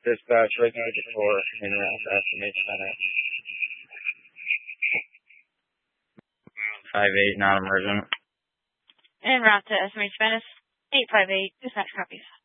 Dispatch, right now, for in route estimate center. 58, not emergent. En route to estimate Spanish 858, dispatch copies.